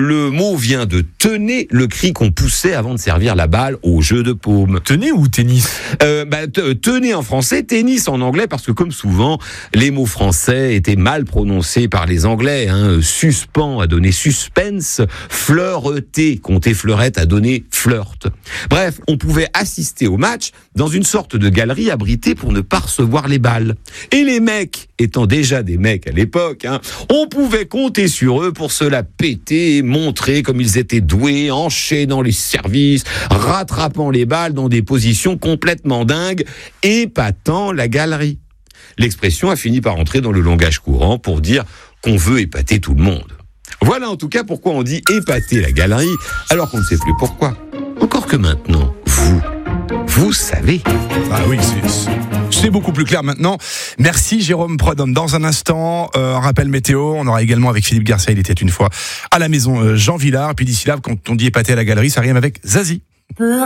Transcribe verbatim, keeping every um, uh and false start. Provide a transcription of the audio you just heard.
le mot vient de tenez, le cri qu'on poussait avant de servir la balle au jeu de paume. Tenez ou tennis euh, bah, t- Tenez en français, tennis en anglais, parce que comme souvent, les mots français étaient mal prononcés par les Anglais. Hein. Suspend a donné suspense, fleureter, compter fleurette a donné flirt. Bref, on pouvait assister au match dans une sorte de galerie abritée pour ne pas recevoir les balles. Et les mecs, étant déjà des mecs à l'époque, hein, on pouvait compter sur eux pour se la péter et montrer comme ils étaient doués, enchaînant les services, rattrapant les balles dans des positions complètement dingues, épatant la galerie. L'expression a fini par entrer dans le langage courant pour dire qu'on veut épater tout le monde. Voilà en tout cas pourquoi on dit épater la galerie, alors qu'on ne sait plus pourquoi. Encore que maintenant, vous, vous savez. Ah oui, c'est, c'est beaucoup plus clair maintenant. Merci Jérôme Prudhomme. Dans un instant, euh, un rappel météo. On aura également avec Philippe Garcia, il était une fois à la maison euh, Jean Villard. Puis d'ici là, quand on dit épater à la galerie, ça rime avec Zazie.